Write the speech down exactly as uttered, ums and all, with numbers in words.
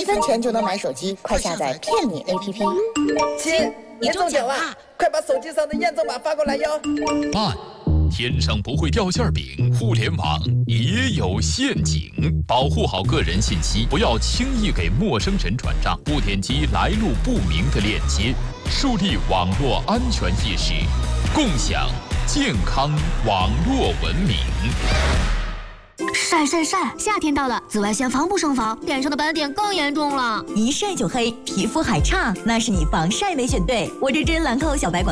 分钱就能买手机，快下载骗你 A P P。 亲，你中奖了，快把手机上的验证码发过来哟。 慢，天上不会掉馅饼，互联网也有陷阱，保护好个人信息，不要轻易给陌生人转账，不点击来路不明的链接，树立网络安全意识，共享健康网络文明。 晒晒晒！夏天到了，紫外线防不胜防，脸上的斑点更严重了。 一晒就黑，皮肤还差，那是你防晒没选对。我这支兰蔻小白管